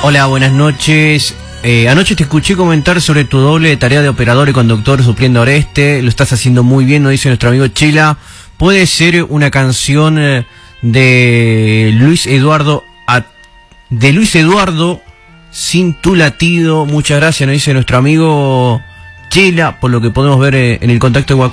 Hola, buenas noches. Anoche te escuché comentar sobre tu doble tarea de operador y conductor supliendo a Oreste. Lo estás haciendo muy bien, nos dice nuestro amigo Chela. ¿Puede ser una canción de Luis Eduardo Sin tu latido? Muchas gracias, nos dice nuestro amigo Chela, por lo que podemos ver en el contacto de WhatsApp.